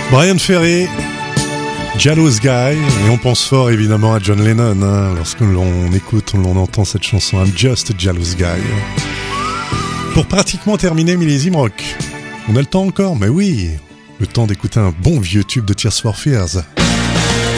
Bryan Ferry, Jealous Guy, et on pense fort évidemment à John Lennon lorsque l'on écoute, l'on entend cette chanson I'm Just a Jealous Guy. Pour pratiquement terminer Millésime Rock, on a le temps encore, mais oui, le temps d'écouter un bon vieux tube de Tears for Fears.